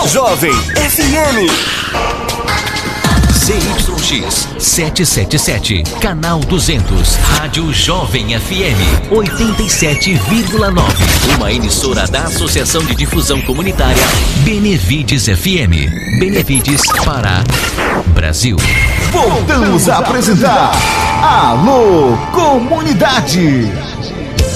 Jovem FM. ZYX 777, canal 200, Rádio Jovem FM 87,9. Uma emissora da Associação de Difusão Comunitária Benevides FM. Benevides, Pará, Brasil. Voltamos a apresentar Alô Comunidade.